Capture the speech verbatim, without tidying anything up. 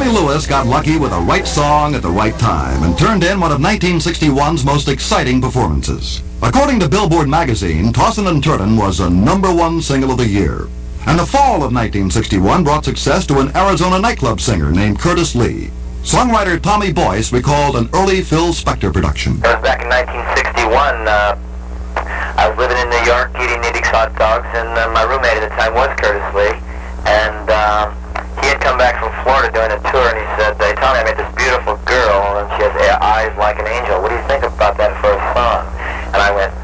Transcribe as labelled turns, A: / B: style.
A: Tommy Lewis got lucky with the right song at the right time and turned in one of nineteen sixty-one's most exciting performances. According to Billboard magazine, Tossin and Turton was a number one single of the year. And the fall of nineteen sixty-one brought success to an Arizona nightclub singer named Curtis Lee. Songwriter Tommy Boyce recalled an early Phil Spector production.
B: It was back in nineteen sixty-one. Uh, I was living in New York eating Nitti's hot dogs, and uh, my roommate at the time was Curtis Lee. And uh, he had come back from Florida doing a tour, and he said, hey, Tommy, I met this beautiful girl, and she has eyes like an angel. What do you think about that for a song? And I went,